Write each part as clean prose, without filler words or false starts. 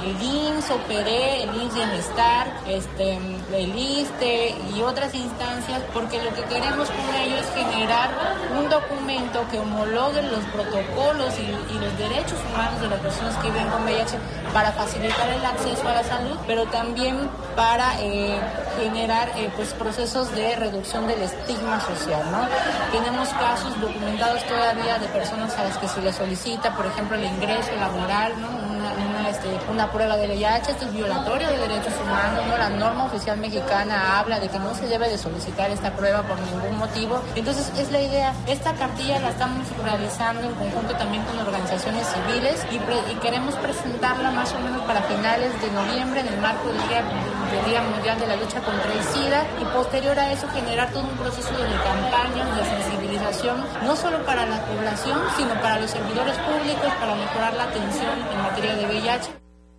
el IMSS, OPERE, el IMSS Bienestar, el ISSSTE y otras instancias, porque lo que queremos con ello es generar un documento que homologue los protocolos y los derechos humanos de las personas que viven con VIH para facilitar el acceso a la salud, pero también para generar pues procesos de reducción del estigma social, ¿no? Tenemos casos documentados todavía de personas a las que se les solicita, por ejemplo, el ingreso laboral, ¿no? Una prueba de VIH. Esto es violatorio de derechos humanos, ¿no? La norma oficial mexicana habla de que no se debe de solicitar esta prueba por ningún motivo. Entonces es la idea. Esta cartilla la estamos realizando en conjunto también con organizaciones civiles y queremos presentarla más o menos para finales de noviembre en el marco del Día Mundial de la Lucha contra el SIDA, y posterior a eso generar todo un proceso de campañas de sensibilización, no solo para la población, sino para los servidores públicos, para mejorar la atención en materia de VIH.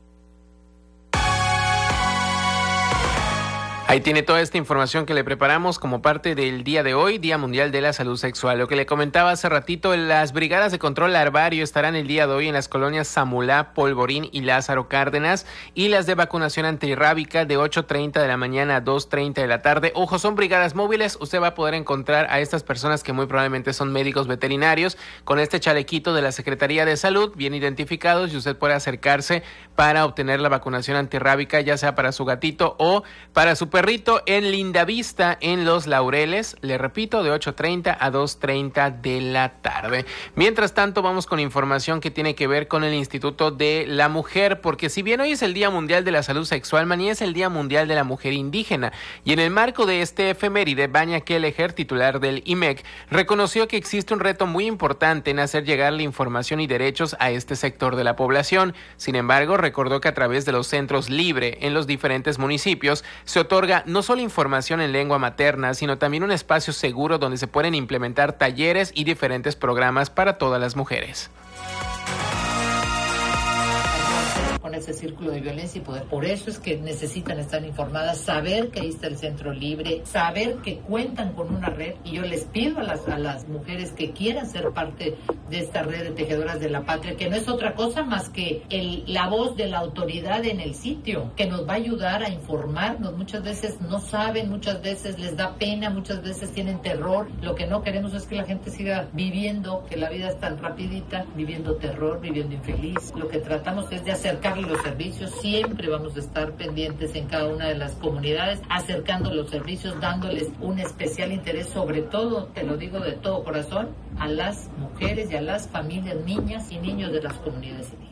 Ahí tiene toda esta información que le preparamos como parte del día de hoy, Día Mundial de la Salud Sexual. Lo que le comentaba hace ratito, las brigadas de control larvario estarán el día de hoy en las colonias Zamulá, Polvorín y Lázaro Cárdenas, y las de vacunación antirrábica de 8:30 de la mañana a 2:30 de la tarde. Ojo, son brigadas móviles. Usted va a poder encontrar a estas personas que muy probablemente son médicos veterinarios con este chalequito de la Secretaría de Salud, bien identificados, y usted puede acercarse para obtener la vacunación antirrábica, ya sea para su gatito o para su perrito, en Lindavista, en Los Laureles, le repito, de 8:30 a 2:30 de la tarde. Mientras tanto, vamos con información que tiene que ver con el Instituto de la Mujer, porque si bien hoy es el Día Mundial de la Salud Sexual, mañana es el Día Mundial de la Mujer Indígena, y en el marco de este efeméride, Vania Kelleher, titular del IMEC, reconoció que existe un reto muy importante en hacer llegar la información y derechos a este sector de la población. Sin embargo, recordó que a través de los centros Libre en los diferentes municipios se otorga no solo información en lengua materna, sino también un espacio seguro donde se pueden implementar talleres y diferentes programas para todas las mujeres. Con ese círculo de violencia y poder. Por eso es que necesitan estar informadas, saber que ahí está el Centro Libre, saber que cuentan con una red, y yo les pido a las mujeres que quieran ser parte de esta red de tejedoras de la patria, que no es otra cosa más que la voz de la autoridad en el sitio, que nos va a ayudar a informarnos. Muchas veces no saben, muchas veces les da pena, muchas veces tienen terror. Lo que no queremos es que la gente siga viviendo, que la vida es tan rapidita, viviendo terror, viviendo infeliz. Lo que tratamos es de acercar los servicios. Siempre vamos a estar pendientes en cada una de las comunidades, acercando los servicios, dándoles un especial interés, sobre todo, te lo digo de todo corazón, a las mujeres y a las familias, niñas y niños de las comunidades indígenas.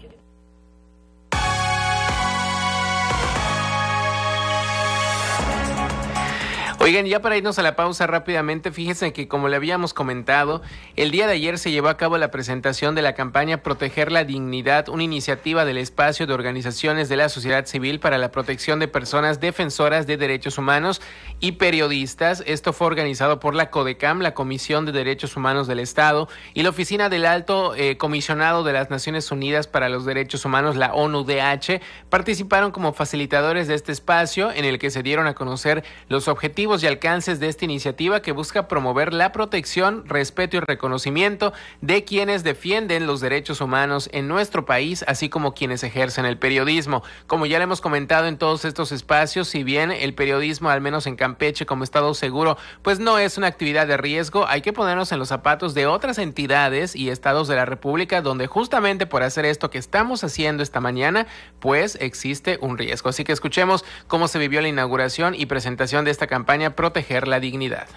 Oigan, ya para irnos a la pausa rápidamente, fíjense que, como le habíamos comentado, el día de ayer se llevó a cabo la presentación de la campaña Proteger la Dignidad, una iniciativa del espacio de organizaciones de la sociedad civil para la protección de personas defensoras de derechos humanos y periodistas. Esto fue organizado por la CODECAM, la Comisión de Derechos Humanos del Estado, y la Oficina del Alto Comisionado de las Naciones Unidas para los Derechos Humanos, la ONU-DH. Participaron como facilitadores de este espacio, en el que se dieron a conocer los objetivos y alcances de esta iniciativa, que busca promover la protección, respeto y reconocimiento de quienes defienden los derechos humanos en nuestro país, así como quienes ejercen el periodismo. Como ya le hemos comentado en todos estos espacios, si bien el periodismo, al menos en Campeche como estado seguro, pues no es una actividad de riesgo, hay que ponernos en los zapatos de otras entidades y estados de la República, donde justamente por hacer esto que estamos haciendo esta mañana, pues existe un riesgo. Así que escuchemos cómo se vivió la inauguración y presentación de esta campaña Proteger la Dignidad.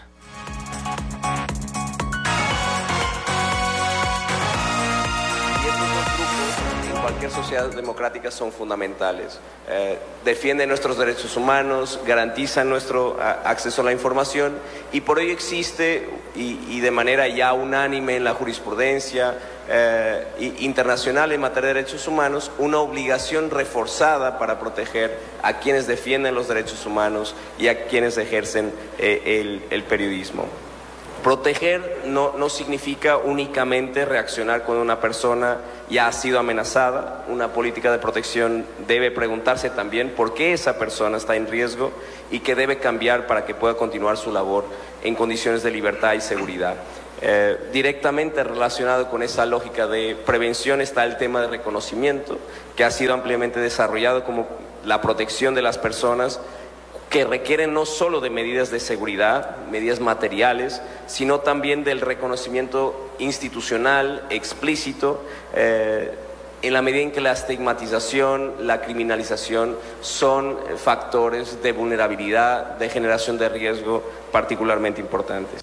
En cualquier sociedad democrática son fundamentales. Defienden nuestros derechos humanos, garantizan nuestro acceso a la información, y por ello existe, y de manera ya unánime en la jurisprudencia internacional en materia de derechos humanos, una obligación reforzada para proteger a quienes defienden los derechos humanos y a quienes ejercen el periodismo. Proteger no significa únicamente reaccionar cuando una persona ya ha sido amenazada. Una política de protección debe preguntarse también por qué esa persona está en riesgo y qué debe cambiar para que pueda continuar su labor en condiciones de libertad y seguridad. Directamente relacionado con esa lógica de prevención está el tema de reconocimiento, que ha sido ampliamente desarrollado como la protección de las personas, que requieren no solo de medidas de seguridad, medidas materiales, sino también del reconocimiento institucional explícito, en la medida en que la estigmatización, la criminalización son factores de vulnerabilidad, de generación de riesgo particularmente importantes.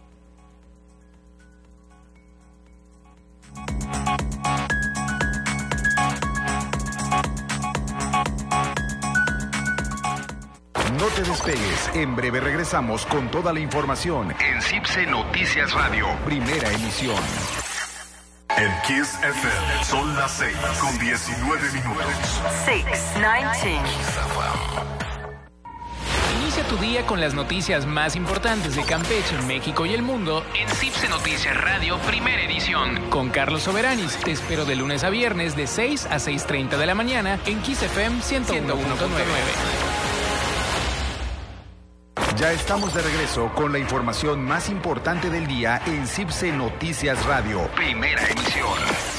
No te despegues, en breve regresamos con toda la información en CIPSE Noticias Radio, primera emisión. En Kiss FM son las 6:19 minutos. 6:19. Inicia tu día con las noticias más importantes de Campeche, México y el mundo en CIPSE Noticias Radio, primera edición. Con Carlos Soberanis, te espero de lunes a viernes de 6 a 6:30 de la mañana en Kiss FM 101.9. Ya estamos de regreso con la información más importante del día en CIPSE Noticias Radio, primera emisión.